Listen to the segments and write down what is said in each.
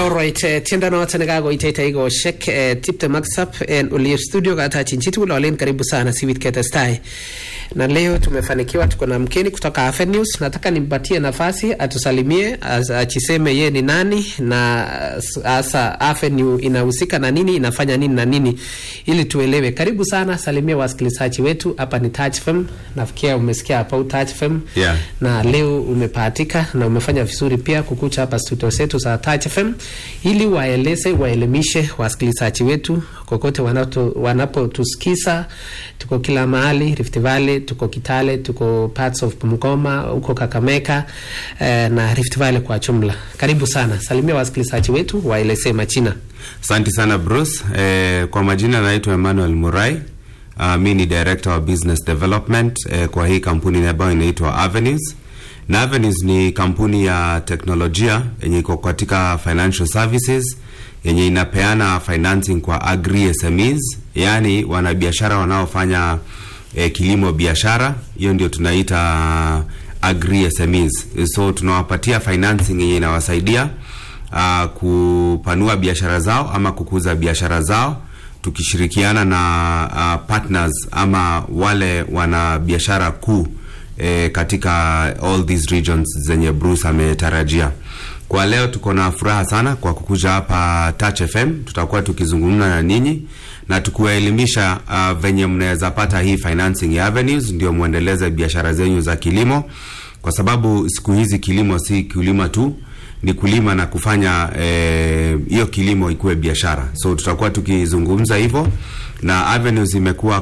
Alright, tienda na wata nagago itaita igo shek tipte maksap en uliye studio kata chinchitu lolen karibu sana siwit ketastai. Na leo tumefanikiwa tuko na mkeni kutoka Afen News. Nataka nimpatie nafasi atusalimie achiseme ye ni nani na asa Afen News inahusika na nini, inafanya nini na nini ili tuelewe. Karibu sana, salimia wasikilizaji wetu. Hapa ni Touch FM. Nafikia umesikia hapa Touch FM. Yeah. Na leo umepatika na umefanya vizuri pia kukucha hapa studio zetu za Touch FM ili waelimishe wasikilizaji wetu kokote wanapotusikiza. Tuko kila mahali, Rift Valley, tuko Kitale, tuko parts of Bungoma, uko Kakamega na Rift Valley kwa jumla. Karibu sana, salimia wasikilizaji wetu, waeleze majina. Asante sana Bruce. Kwa majina naitwa Emmanuel Murai. Mimi ni director of business development kwa hii kampuni ambayo inaitwa Avenues. Na Avenues ni kampuni ya teknolojia yenye iko katika financial services, yenye inapeana financing kwa agri SMEs, yani wanabiashara wanaofanya kilimo biashara. Hiyo ndio tunaita agri SMEs. So tunawapatia financing yenye inawasaidia kupanua biashara zao ama kukuza biashara zao, tukishirikiana na partners ama wale wana biashara kuu katika all these regions zenye Bruce ametarajia. Kwa leo tuko na furaha sana kwa kukuja hapa Touch FM. Tutakuwa tukizungumza na ninyi na tukuelimisha venye mnaweza pata hii financing ya Avenues ndio muendeleze biashara zenyu za kilimo, kwa sababu siku hizi kilimo si kulima tu, ni kulima na kufanya hiyo kilimo ikuwe biashara. So tutakuwa tukizungumza hivyo, na Avenues imekuwa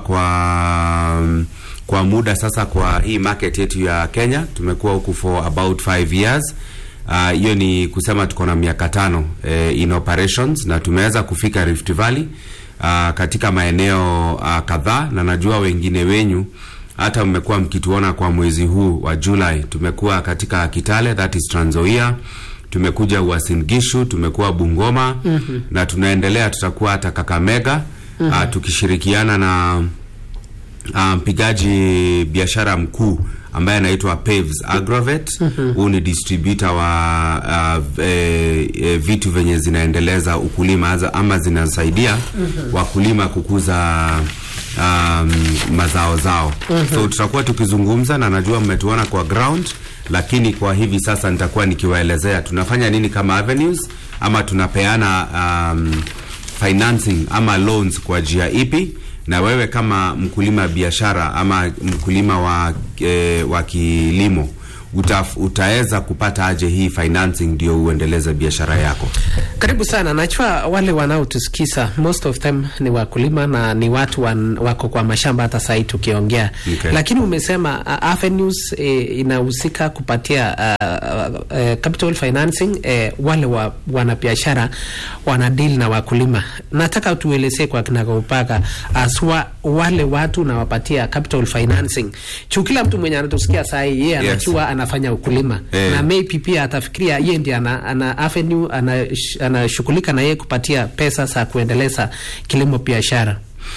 kwa muda sasa kwa hii market yetu ya Kenya. Tumekuwa huku for about 5 years. Hiyo ni kusema tuko na miaka 5 in operations, na tumeweza kufika Rift Valley katika maeneo kadhaa, na najua wengine wenyu hata mmekuwa mkituona kwa mwezi huu wa July. Tumekuwa katika Kitale, that is Trans Nzoia, tumekuja Uasin Gishu, tumekuwa Bungoma, na tunaendelea, tutakuwa hata Kakamega, tukishirikiana na mpigaji biashara mkuu ambaye anaitwa Paves Agrovet. Huu ni distributor wa vitu venye zinaendeleza ukulima ama zinasaidia wakulima kukuza mazao zao. So tutakuwa tukizungumza, na najua mmetuona kwa ground, lakini kwa hivi sasa nitakuwa nikiwaelezea tunafanya nini kama Avenues, ama tunapeana financing ama loans kwa njia ipi. Na wewe kama mkulima biashara ama mkulima wa kilimo utaweza kupata aje hii financing ndio uendeleze biashara yako? Karibu sana. Najua wale wanaotusikiza most of them ni wakulima na ni watu wako kwa mashamba hata sasa tukiongea. Okay. Lakini umesema Avenues inahusika kupatia capital financing wale wana biashara wana deal na wakulima. Nataka tuelezee kwa kinagaubaga aswa wale watu na wapatia capital financing. Kila mtu mwenye anatusikia sasa yeye anajua anafanya ukulima, na maybe pia atafikiria yeye ndiye ana Avenue anashughulika na yeye kupatia pesa za kuendeleza kilimo biashara.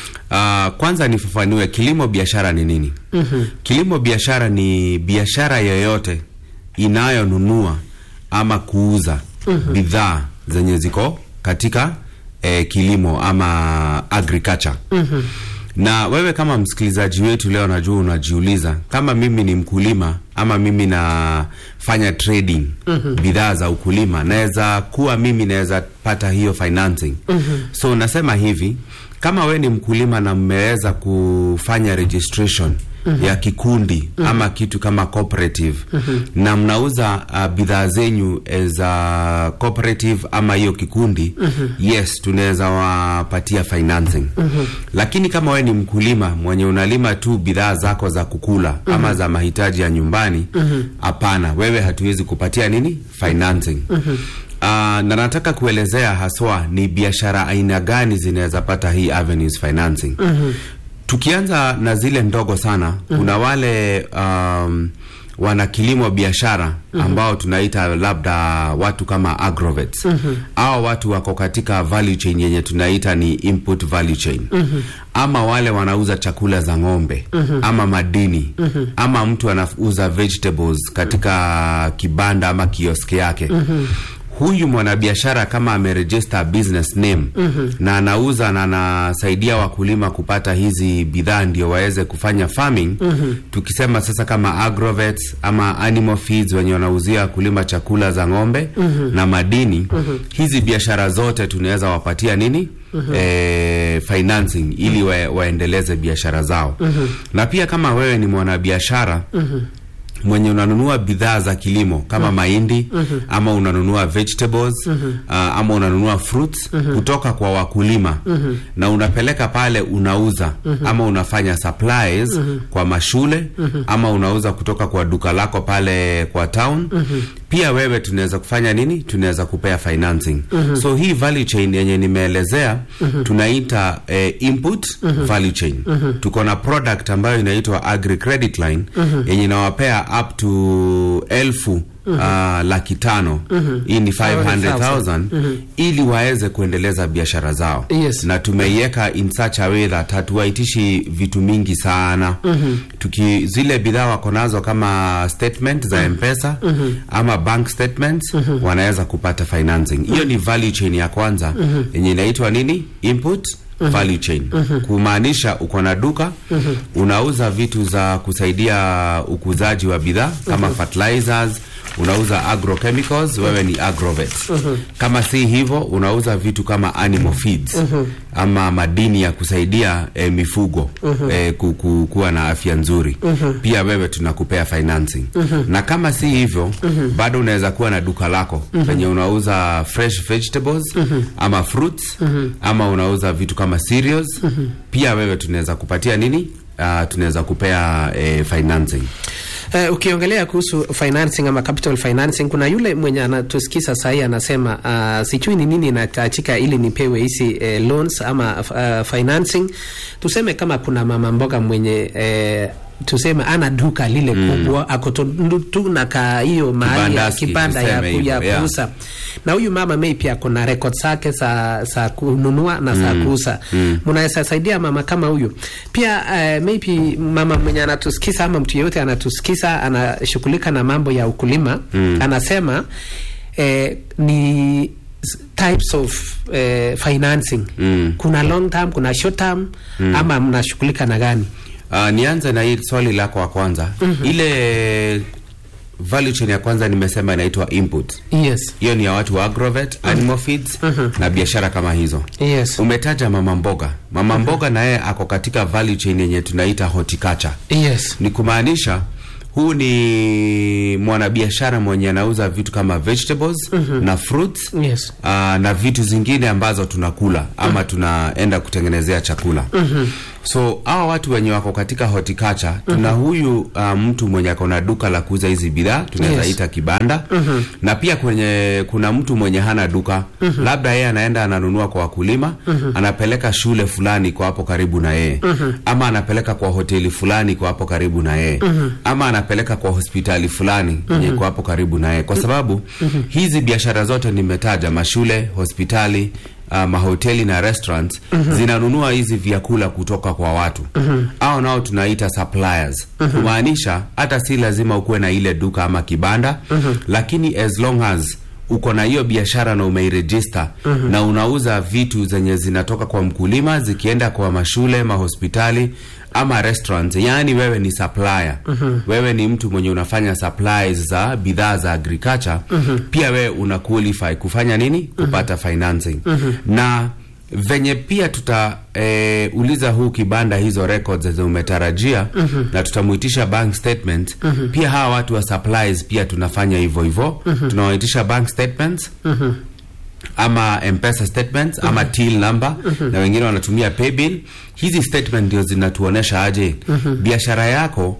Kwanza nifafanue kilimo biashara ni nini? Kilimo biashara ni biashara yoyote inayonunua ama kuuza bidhaa zenye ziko katika kilimo ama agriculture. Na wewe kama msikilizaji wetu leo, najua unajiuliza, kama mimi ni mkulima ama mimi nafanya trading bidhaa za ukulima, naweza pata hiyo financing. So nasema hivi, kama wewe ni mkulima na mmeweza kufanya registration ya kikundi ama kitu kama cooperative, na mnauza bidhaa zenyu as a cooperative ama hiyo kikundi, yes, tunaweza wapatia financing. Lakini kama wewe ni mkulima mwenye unalima tu bidhaa zako za kukula ama za mahitaji ya nyumbani, hapana, wewe hatuwezi kupatia nini financing. Na nataka kuelezea haswa ni biashara aina gani zinaweza pata hii Avenues financing. Tukianza na zile ndogo sana, kuna wale wana kilimo biashara ambao tunaita labda watu kama agrovets. Hao watu wako katika value chain yenye tunaita ni input value chain. Ama wale wanauza chakula za ng'ombe, ama madini, ama mtu anauza vegetables katika kibanda ama kioski yake. huyu mwanabiashara kama ameregister business name na anauza na anasaidia wakulima kupata hizi bidhaa ndio waweze kufanya farming, tukisema sasa kama Agrovet ama Animal Feeds wenye wanauzia wakulima chakula za ng'ombe na madini, hizi biashara zote tunaweza wapatia nini? Financing ili waendeleze biashara zao. Na pia kama wewe ni mwanabiashara mwenye unanunua bidhaa za kilimo kama mahindi ama unanunua vegetables ama unanunua fruits kutoka kwa wakulima na unapeleka pale unauza ama unafanya supplies kwa mashule ama unauza kutoka kwa duka lako pale kwa town, pia wewe tunaweza kufanya nini? Tunaweza kupea financing. So hii value chain yenye nimeelezea tunaita input value chain. Tuko na product ambayo inaitwa Agri Credit Line yenye inawapea up to 1,500,000. Hii ni 500,000 ili waweze kuendeleza biashara zao. Na tumeiweka in such a way that hatuwaitishi vitu mingi sana. Zile bidhaa wako nazo kama statement za M-Pesa ama bank statements, wanaweza kupata financing. Hiyo ni value chain ya kwanza yenye inaitwa nini? Input value chain. Kumaanisha uko na duka, unauza vitu za kusaidia ukuzaji wa bidhaa kama fertilizers, unauza agrochemicals, wewe ni Agrovet. Kama si hivyo, unauza vitu kama animal feeds ama madini ya kusaidia mifugo kuwa na afya nzuri, pia wewe tunakupea financing. Na kama si hivyo, bado unaweza kuwa na duka lako penye unauza fresh vegetables ama fruits ama unauza vitu kama cereals, pia wewe tunaweza kupatia nini? Tunaweza kupea financing. Ukiongelea kuhusu financing ama capital financing, kuna yule mwenye anatusikiza sahi anasema sijui ni nini inahitajika ili nipewe hizi loans ama financing. Tuseme kama kuna mama mboga mwenye tuseme ana duka lile kubwa, ako tu na hiyo mahali ya kibanda ya kuuza. Na huyu mama maybe ako na records zake za kununua na za kuuza. Mnaweza saidia mama kama huyu. Pia maybe mama mwenye anatusikiza ama mtu yeyote anatusikiza anashughulika na mambo ya ukulima, anasema ni types of financing. Kuna long term, kuna short term, ama mnashughulika na gani? Nianze na hili swali lako wa kwanza. Ile value chain ya kwanza nimesema inaitwa input. Hiyo ni ya watu wa Agrovet, Animal Feeds na biashara kama hizo. Umetaja mama mboga. Mama mboga na yeye ako katika value chain yenye tunaita horticulture. Ni kumaanisha huu ni mwanabiashara mwenye anauza vitu kama vegetables na fruits na vitu zingine ambazo tunakula ama tunaenda kutengenezea chakula. So hawa watu wenye wako katika horticulture, tuna huyu mtu mwenye ako na duka la kuuza hizi bidhaa, tunaweza ita kibanda. Na pia kuna mtu mwenye hana duka, labda yeye anaenda ananunua kwa wakulima, anapeleka shule fulani kwa hapo karibu na yeye, ama anapeleka kwa hoteli fulani kwa hapo karibu na yeye, ama anapeleka kwa hospitali fulani kwa hapo karibu na yeye. Kwa sababu hizi biashara zote nimetaja, mashule, hospitali, mahoteli na restaurants, zinanunua hizi vyakula kutoka kwa watu. Hao nao tunaita suppliers. Kumaanisha hata si lazima ukuwe na ile duka ama kibanda, lakini as long as uko na hiyo biashara na umeiregister na unauza vitu zenye zinatoka kwa mkulima zikienda kwa mashule, mahospitali ama restaurants, yani wewe ni supplier. Wewe ni mtu mwenye unafanya supplies za bidhaa za agriculture. Pia wewe una qualify kufanya nini? Kupata financing. Na venye pia uliza huu kibanda hizo records za umetarajia, na tutamuitisha bank statement. Pia hawa watu wa supplies pia tunafanya hivyo. Tunawaitisha bank statements ama M-Pesa statements ama till number, na wengine wanatumia pay bill. Hizi statement ndio zinatuonesha aje biashara yako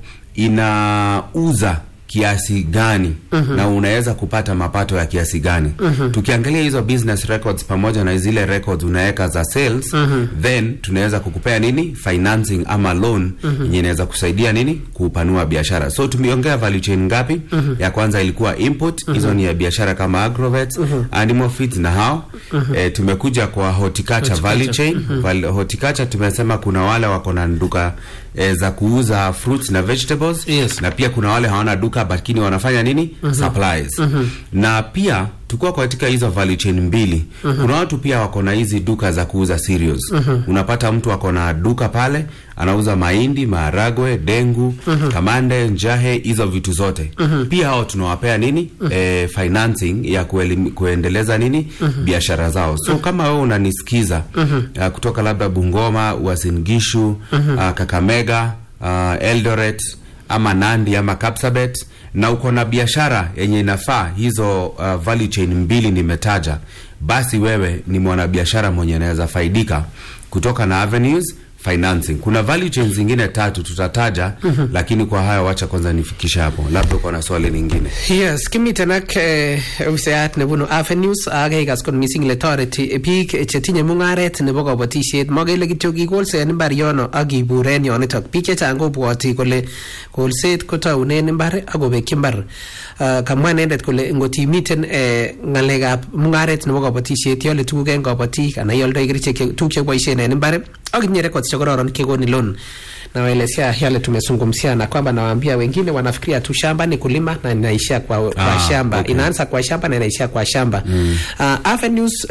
inauza kiasi gani na unaweza kupata mapato ya kiasi gani. Tukiangalia hizo business records pamoja na zile records unaweka za sales, then tunaweza kukupea nini? Financing ama loan yenye inaweza kusaidia nini? Kupanua biashara. So tumeongea value chain ngapi? Ya kwanza ilikuwa input, hizo ni ya biashara kama Agrovet, Animal Feeds na hao. Tumekuja kwa horticulture value chain. Horticulture tumesema kuna wale wako na duka za kuuza fruits na vegetables, na pia kuna wale hawana duka lakini wanafanya nini? Supplies. Na pia Tukua katika hizo value chain mbili. Kuna watu pia wako na hizi duka za kuuza cereals. Unapata mtu wako na duka pale, anauza mahindi, maharagwe, dengu, kamande, njahe, hizo vitu zote. Pia hao tunawapea nini? Financing ya kuendeleza nini? Biashara zao. So kama wewe unanisikiza kutoka labda Bungoma, Uasin Gishu, Kakamega, Eldoret, ama Nandi ama Kapsabet, na uko na biashara yenye inafaa hizo value chain mbili nimetaja, basi wewe ni mwanabiashara mwenye anaweza faidika kutoka na Avenues Financing. Kuna value chains zingine 3 tutataja, lakini kwa haya wacha kwanza nifikisha hapo. Labda uko na swali lingine. Yes, kimitenak ofisiyat nebunu Avenues agegas kon missing le toreti biik chetinye mungaret nebo kabatishet magele kityo kikolse en imbar yono akiburen yonitok. Biik chechang kobwoti kole kolset kotaunen imbar akobekyi imbar. Kamwa inendet kole ngotimiten ngalekab mungaret nebo kabatishet yole tuguk en kabatik ana yoldoi kerichek tuguk cheboisien en imbar akitinye records chokororon kegoni loan. Na waelezea yale tumezungumzia, na kwamba nawaambia wengine wanafikiria tu shamba ni kulima na inaishia kwa shamba. Okay. Inaanza kwa shamba na inaishia kwa shamba. Avenues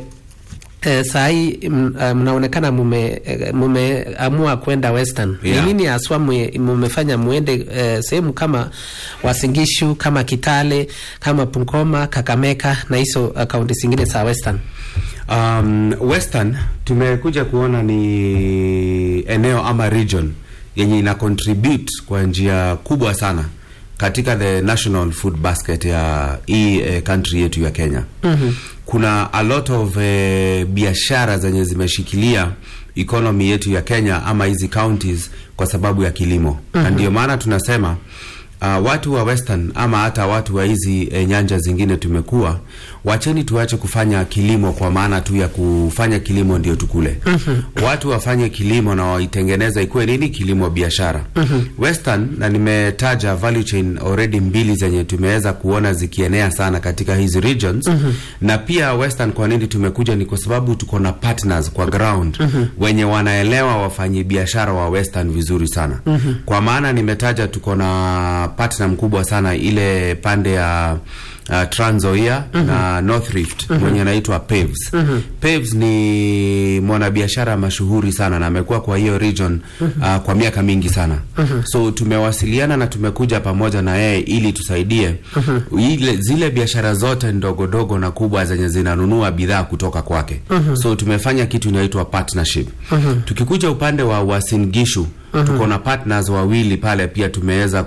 sahi mnaonekana mumeamua kwenda Western. Ni nini aswa mumefanya muende sehemu kama Uasin Gishu, kama Kitale, kama Bungoma, Kakamega na hizo kaunti zingine za Western? Western tumekuja kuona ni eneo ama region yenye ina contribute kwa njia kubwa sana katika the national food basket ya country yetu ya Kenya. Kuna a lot of biashara zenye zimeshikilia economy yetu ya Kenya ama hizi counties kwa sababu ya kilimo. Ndio maana tunasema watu wa Western ama hata watu wa hizi nyanja zingine tumekuwa wacheni tuache kufanya kilimo kwa maana tu ya kufanya kilimo ndio tukule. Watu wafanye kilimo na waitengeneza ikuwe nini? Kilimo biashara. Western, na nimetaja value chain already mbili zenye tumeweza kuona zikienea sana katika hizi regions. Na pia Western kwa nini tumekuja ni kwa sababu tuko na partners kwa ground wenye wanaelewa wafanyi biashara wa Western vizuri sana. Kwa maana nimetaja tuko na partner mkubwa sana ile pande ya Trans Nzoia na North Rift mwenye anaitwa Paves. Paves ni mwanabiashara mashuhuri sana na amekuwa kwa hiyo region kwa miaka mingi sana. So tumewasiliana na tumekuja pamoja na yeye ili tusaidie zile biashara zote ndogo dogo na kubwa zenye zinanunua bidhaa kutoka kwake. So tumefanya kitu inaitwa partnership. Tukikuja upande wa Uasin Gishu, tuko na partners wawili pale pia tumeweza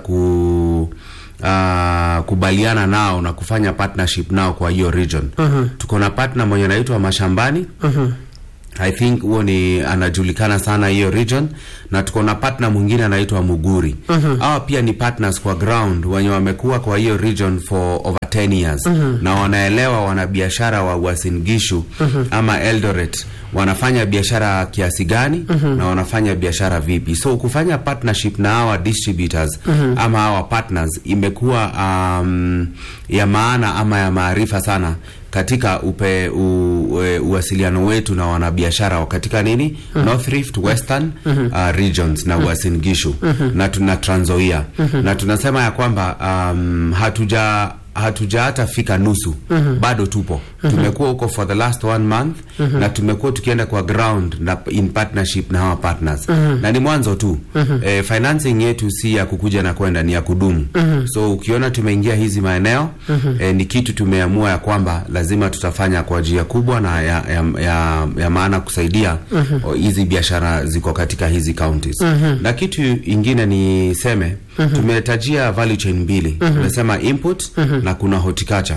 kubaliana nao na kufanya partnership nao kwa hiyo region. Tuko na partner mwenye anaitwa Mashambani. I think huo ni anajulikana sana hiyo region, na tuko na partner mwingine anaitwa Muguri. Hao pia ni partners kwa ground wenye wamekuwa kwa hiyo region for over 10 years. Na wanaelewa wanabiashara wa Uasin Gishu ama Eldoret wanafanya biashara kiasi gani na wanafanya biashara vipi. So kufanya partnership na hawa distributors ama hawa partners imekuwa ya maana ama ya maarifa sana katika uwasiliano wetu na wanabiashara katika nini? North Rift, Western regions na Uasin Gishu na tuna Trans Nzoia. Na tunasema ya kwamba hatuja hata fika nusu. Bado tupo. Tumekuwa huko for the last 1 month na tumekuwa tukienda kwa ground na in partnership na hawa partners. Na ni mwanzo tu. Financing yetu si ya kukuja na kwenda, ni ya kudumu. So ukiona tumeingia hizi maeneo ni kitu tumeamua ya kwamba lazima tutafanya kwa njia kubwa na ya maana kusaidia hizi biashara ziko katika hizi counties. Na kitu ingine ni seme tumetajia value chain mbili. Tunasema input na kuna horticulture.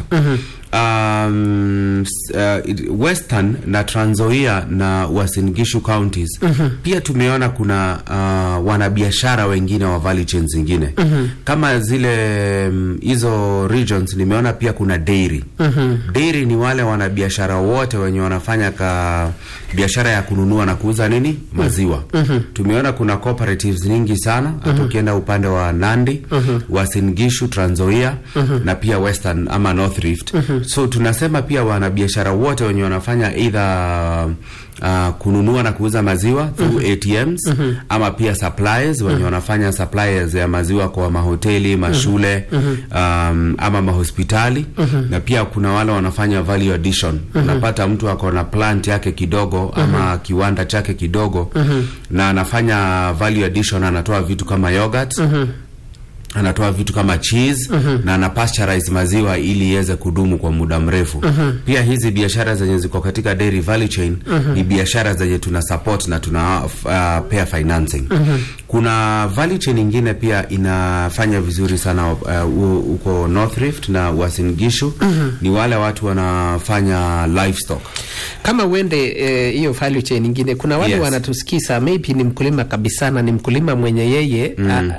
Western na Trans Nzoia na Uasin Gishu counties pia tumeona kuna wanabiashara wengine wa value chains zingine. Kama zile hizo regions nimeona pia kuna dairy. Dairy ni wale wanabiashara wote wenye wanafanya biashara ya kununua na kuuza nini? Maziwa. Tumeona kuna cooperatives nyingi sana, hata ukienda upande wa Nandi, Uasin Gishu, Trans Nzoia, na pia Western ama North Rift. So tunasema pia wana biashara wote wenye wanafanya either kununua na kuuza maziwa through ATMs, ama pia suppliers wenye wanafanya suppliers ya maziwa kwa mahoteli, mashule, ama mahospitali, na pia kuna wale wanafanya value addition. Unapata mtu ako na plant yake kidogo ama kiwanda chake kidogo, na anafanya value addition, anatoa vitu kama yogurt, anatoa vitu kama cheese, na ana pasteurize maziwa ili iweze kudumu kwa muda mrefu. Pia hizi biashara zenye ziko katika dairy value chain ni biashara zenye tuna support na tuna pair financing. Kuna value chain nyingine pia inafanya vizuri sana uko North Rift na Uasin Gishu, ni wale watu wanafanya livestock. Kama uende hiyo value chain nyingine, kuna wale wanatusikiza maybe ni mkulima kabisa, na ni mkulima mwenye yeye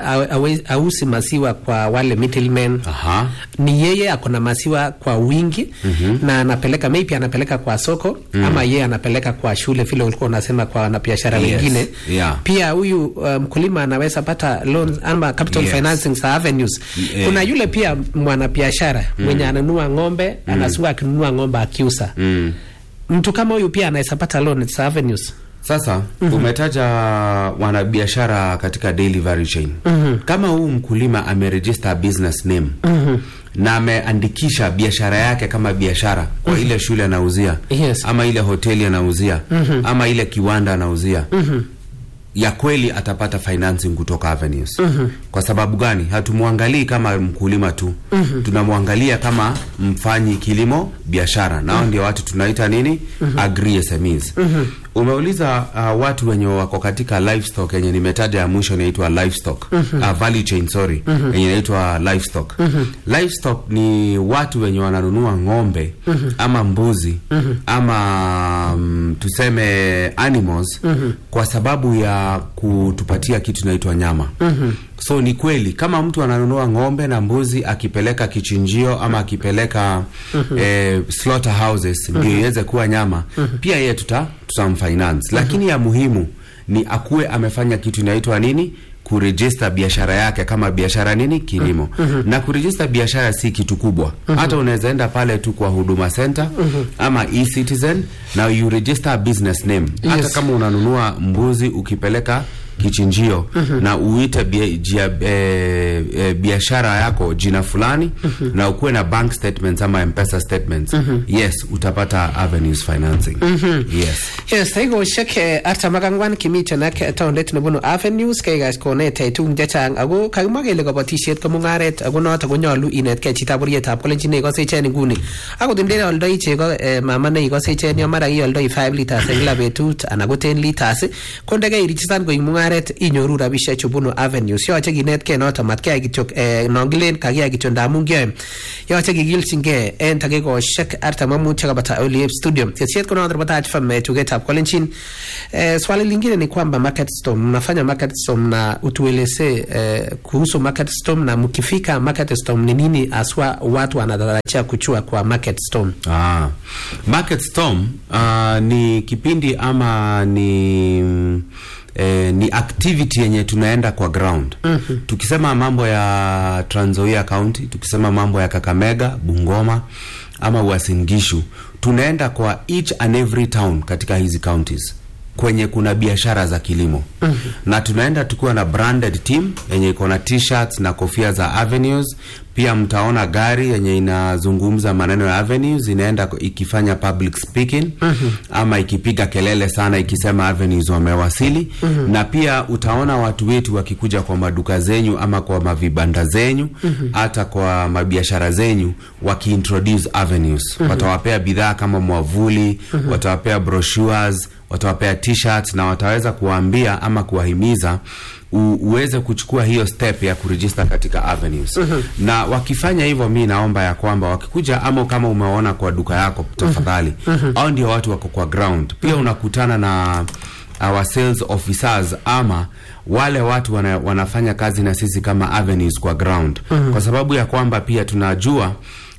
ausi maziwa kwa wale middlemen. Ni yeye akona maziwa kwa wingi, na anapeleka maybe anapeleka kwa soko, ama yeye anapeleka kwa shule vile ulikuwa unasema kwa wanabiashara wengine. Pia huyu mkulima anaweza pata loans ama capital financing za avenues. Kuna yule pia mwanabiashara mwenye ananunua ng'ombe, anasua akinunua ng'ombe akiuza. Mtu kama huyu pia anaweza pata loan za avenues. Sasa umetaja wanabiashara katika daily value chain. Kama huu mkulima ameregister business name, na ameandikisha biashara yake kama biashara kwa ile shule anauzia, ama ile hoteli anauzia, ama ile kiwanda anauzia, ya kweli atapata financing kutoka avenues. Kwa sababu gani? Hatumwangalii kama mkulima tu, tunamwangalia kama mfanyi kilimo biashara, nao ndio watu tunaita nini? Agri SMEs. Umeuliza watu wenye wako katika livestock yenye nimetaja ya mwisho inaitwa livestock, value chain yenye inaitwa livestock. Livestock ni watu wenye wananunua ng'ombe, ama mbuzi, ama tuseme animals, kwa sababu ya kutupatia kitu inaitwa nyama. So ni kweli kama mtu ananunua ng'ombe na mbuzi akipeleka kichinjio, ama akipeleka slaughterhouses ndio iweze kuwa nyama, pia yeye tutamfinance. Lakini ya muhimu ni akuwe amefanya kitu inaitwa nini? Kuregister biashara yake kama biashara nini? Kilimo. Na kuregister biashara si kitu kubwa. Hata unaweza enda pale tu kwa Huduma Center ama eCitizen na you register a business name. Hata kama unanunua mbuzi ukipeleka kichinjio na uite biashara yako jina fulani, na ukuwe na bank statements ama M-Pesa statements, yes, utapata avenues financing. Yes, taigo shake arta magangwan kimito na taondet nobuno avenues kay gas konete tung jachang ago kagmagele kabatishet ko mungaret ago not ago nyolu inet ke chita burietab kolenjine ko sechen nguni ago dindere oldoi chego mama nei ko sechen yo mara oldoi 5 liters en la betut ana go 10 liters kondege irichisan ko mungaret inyoru rabishe chubuno avenues yoche ginet ke not matke gichok nongilen kagia gichon damun gem yoche gigilchinge en tage ko shake arta mamucha kabata oli studio yesiet ko no bata fam tugetab kolenjin. Swali lingine ni kwamba market storm, mnafanya market storm, na utueleze kuhusu market storm, na mkifika market storm ni nini aswa watu wanatarajia kuchua kwa market storm? Market storm ni kipindi ama ni activity yenye tunaenda kwa ground. Tukisema mambo ya Trans Nzoia County, tukisema mambo ya Kakamega, Bungoma ama Uasin Gishu, tunaenda kwa each and every town katika hizi counties kwenye kuna biashara za kilimo. Na tunaenda tukiwa na branded team yenye iko na t-shirts na kofia za avenues. Pia mtaona gari yenye inazungumza maneno ya avenues, inaenda ikifanya public speaking, ama ikipiga kelele sana ikisema avenues wamewasili. Na pia utaona watu wetu wakikuja kwa maduka zenyu ama kwa mavibanda zenyu, hata kwa mabiashara zenyu, wakiintroduce avenues. Watawapea bidhaa kama mwavuli, watawapea brochures, watawapea t-shirts, na wataweza kuwaambia ama kuwahimiza uweze kuchukua hiyo step ya kuregister katika avenues. Na wakifanya hivyo, mimi naomba ya kwamba wakikuja, ama kama umeona kwa duka yako, tafadhali au ndio watu wako kwa ground, pia unakutana na our sales officers ama wale watu wanafanya kazi na sisi kama avenues kwa ground. Kwa sababu ya kwamba pia tunajua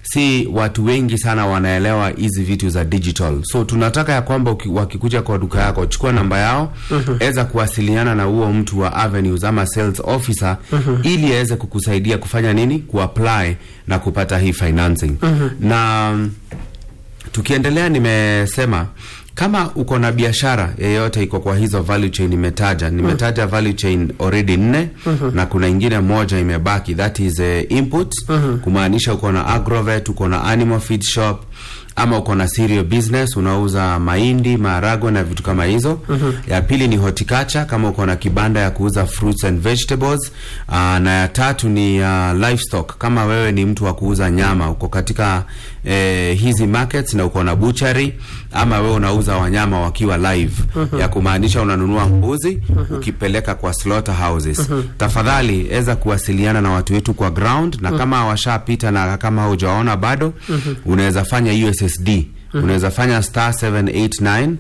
si watu wengi sana wanaelewa hizi vitu za digital. So tunataka ya kwamba wakikuja kwa duka yako, chukua namba yao, eza kuwasiliana na huo mtu wa Avenues ama sales officer, ili aweze kukusaidia kufanya nini, kuapply na kupata hii financing. Na tukiendelea, nimesema kama uko na biashara yeyote iko kwa hizo value chain nimetaja value chain already 4, na kuna ingine moja imebaki, that is input, kumaanisha uko na agrovet, uko na animal feed shop, ama uko na cereal business, unauza mahindi, maharagwe na vitu kama hizo. Ya pili ni horticulture, kama uko na kibanda ya kuuza fruits and vegetables. Na ya tatu ni livestock, kama wewe ni mtu wa kuuza nyama, uko katika hizi markets na uko na butchery, ama wewe unauza wanyama wakiwa live, ya kumaanisha unanunua mbuzi ukipeleka kwa slaughter houses. Tafadhali eza kuwasiliana na watu wetu kwa ground, na kama washapita na kama hujaona bado, unaweza fanya USSD. Unaweza fanya *789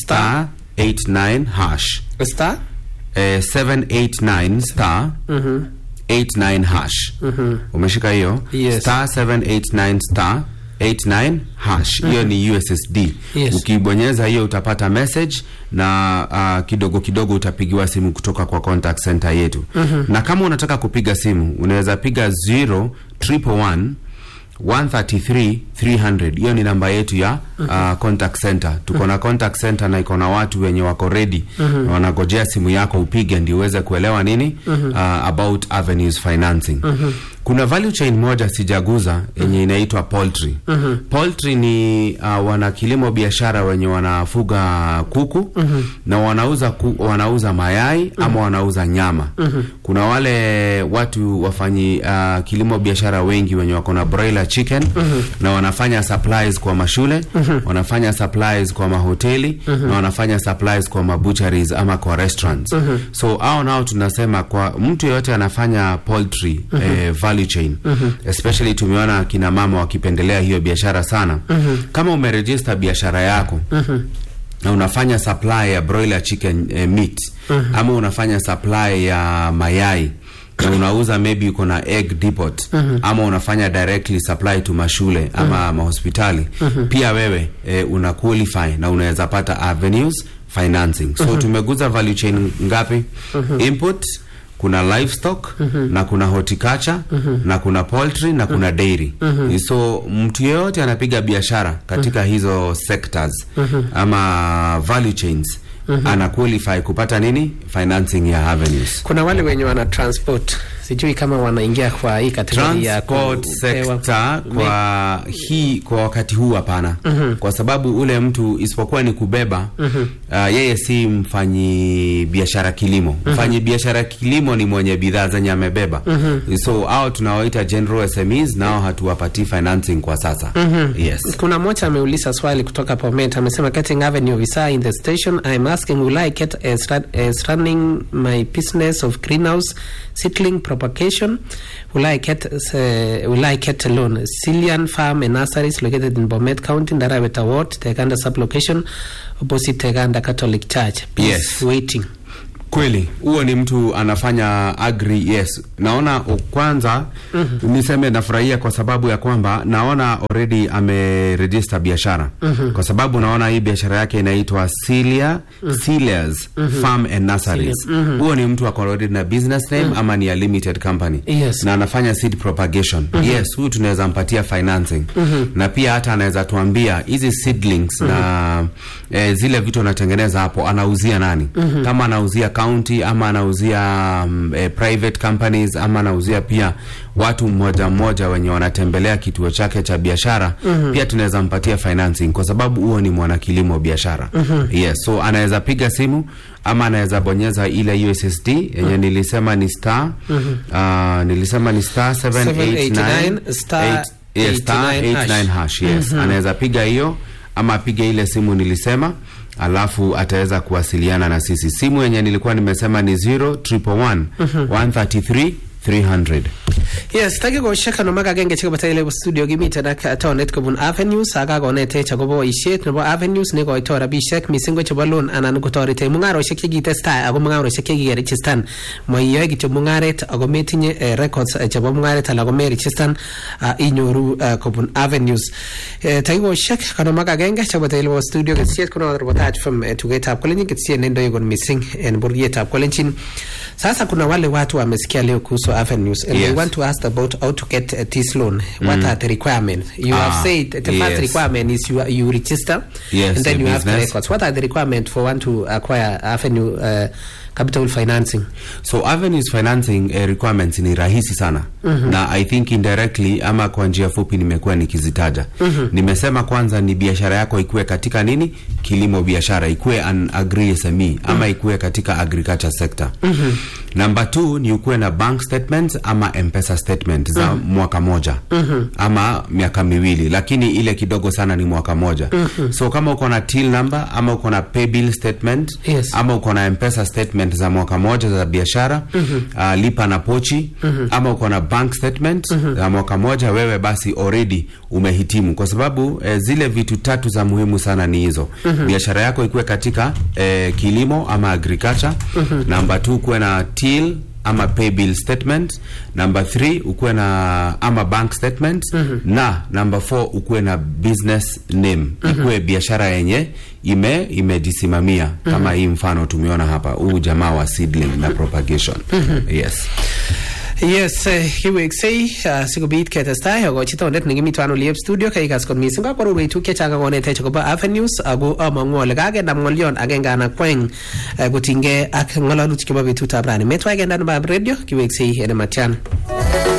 *89 hash star 789 *89 hash. Umeshika hiyo? Yes. *789 *89 hash. Hiyo ni USSD. Yes. Ukibonyeza hiyo utapata message, na kidogo kidogo utapigiwa simu kutoka kwa contact center yetu. Na kama unataka kupiga simu, unaweza piga 011 133 300. Hiyo ni namba yetu ya contact center. Tuko na contact center na iko na watu wenye wako ready, na wanagojea simu yako upige ndio uweze kuelewa nini about Avenues financing. Kuna value chain moja sijaguza yenye inaitwa poultry. Poultry ni wana kilimo biashara wenye wanafuga kuku, na wanauza mayai ama wanauza nyama. Kuna wale watu wafanyi kilimo biashara wengi wenye wako na broiler chicken, na wanafanya supplies kwa mashule, wanafanya supplies kwa mahoteli, na wanafanya supplies kwa mabucheries ama kwa restaurants. So hao nao tunasema kwa mtu yeyote anafanya poultry value chain, especially tumeona kina mama wakipendelea hiyo biashara sana. Kama umeregister biashara yako na unafanya supply ya broiler chicken meat, ama unafanya supply ya mayai, na unauza maybe uko na egg depot, ama unafanya directly supply to mashule ama mahospitali, pia wewe una qualify na unaweza pata Avenues financing. So tumeguza value chain ngapi? Input, kuna livestock, na kuna horticulture, na kuna poultry, na kuna dairy. So mtu yeyote anapiga biashara katika hizo sectors ama value chains, ana qualify kupata nini? Financing ya Avenues. Kuna wale wenye wana transport, sijui kama wanaingia kwa hii kategoria ya transport sector kwa wakati huu hapana. Kwa sababu ule mtu isipokuwa ni kubeba, yeye si mfanyi biashara kilimo. Mfanyi biashara kilimo ni mwenye bidhaa zenye amebeba. So hao tunawaita general SMEs, nao hatuwapati financing kwa sasa. Yes. Kuna mmoja ameuliza swali kutoka Bomet, amesema getting Avenue visa in the station. I'm asking, will I get as running my business of greenhouse seedling propagation? Will I get a loan? Cillian Farm and Nurseries located in Bomet County, Ndaraweta Ward, Teganda sublocation opposite Teganda Catholic Church. Please. Yes. Waiting. Kweli, huo ni mtu anafanya agri. Yes. Naona kwanza niseme nafurahia kwa sababu ya kwamba naona already ameregister biashara. Kwa sababu naona hii biashara yake inaitwa Cillia's Farm and Nurseries. Huo ni mtu already na business name ama ni a limited company. Yes. Na anafanya seed propagation. Yes, huyu tunaweza mpatia financing. Na pia hata anaweza tuambia hizi seedlings na zile vitu anatengeneza hapo anauzia nani? Kama anauzia county, ama anauzia private companies, ama anauzia pia watu mmoja wenye wanatembelea kituo chake cha biashara, pia tunaweza mpatia financing kwa sababu huo ni mwana kilimo biashara. Yes, so anaweza piga simu ama anaweza bonyeza ile USSD yenye nilisema ni star 789 *89 hash. Yes, anaweza piga hiyo ama apige ile simu nilisema, alafu ataweza kuwasiliana na sisi. Simu yenye nilikuwa nimesema ni 011 133 300. Yes, tagi ko shaka no magagenge chika batay studio gimita na taonet kobun Avenues aga go nete chagobo ishet no Avenues ne go itora bi shek misingo chabalon anan go torite mungaro shek gi testa ago mungaro shek gi register mo yegi to mungaret ago metinye records chabo mungaret ala go me register inyoru kobun Avenues tagi go shaka no magagenge chika batay studio get shek kono reportage from to get up koleni get shek nendo yugo missing en burget up kolenchin. Sasa kuna wale watu wamesikia leo kuhusu Avenues and they want to ask about how to get this loan. What are the requirements? You have said the first requirement is you register and then you have the records. What are the requirements for one to acquire Avenue capital financing? So Avenues financing requirements ni rahisi sana. Na I think indirectly ama kwa njia fupi nimekuwa nikizitaja. Nimesema kwanza ni biashara yako ikue katika nini? Kilimo biashara, ikue an agri SME ama ikue katika agriculture sector. Number 2 ni ukue na bank statements ama M-Pesa statement za mwaka moja ama miaka miwili, lakini ile kidogo sana ni mwaka moja. So kama uko na till number ama uko na pay bill statement ama uko na M-Pesa statement za mwaka moja za biashara, lipa na pochi ama uko na bank statement za mwaka moja, wewe basi already umehitimu, kwa sababu zile vitu tatu za muhimu sana ni hizo. Biashara yako ikue katika kilimo ama agriculture. Number 2 kuwe na till ama pay bill statement. Number 3 ukuwe na ama bank statement. Na number 4 ukuwe na business name. Ikuwe biashara yenye imejisimamia kama hii mfano tumeona hapa, huu jamaa wa seedling na propagation. Yes. Yes, he will say sigubit ketesta yogo chito net ngi mitwano live studio kai gas kon misinga ko ru tu ke changa ngone te chako ba Avenues ago amangol ga ge ndam ngolion agenga na kweng gutinge ak ngalalu chiko ba bitu tabrani metwa ge ndan ba radio ki will say ene matian.